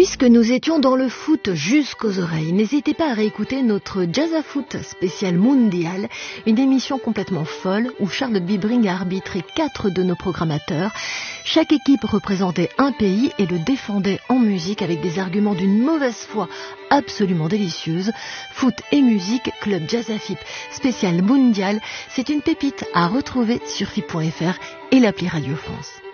Puisque nous étions dans le foot jusqu'aux oreilles, n'hésitez pas à réécouter notre Jazz à Foot spécial mondial, une émission complètement folle où Charlotte Bibring a arbitré 4 de nos programmateurs. Chaque équipe représentait un pays et le défendait en musique avec des arguments d'une mauvaise foi absolument délicieuse. Foot et musique, Club Jazz à FIP spécial mondial, c'est une pépite à retrouver sur FIP.fr et l'appli Radio France.